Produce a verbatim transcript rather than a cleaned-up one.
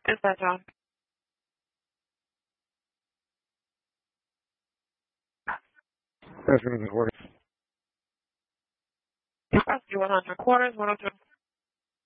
Is that John? That's really good work. Rescue one hundred quarters, one oh two.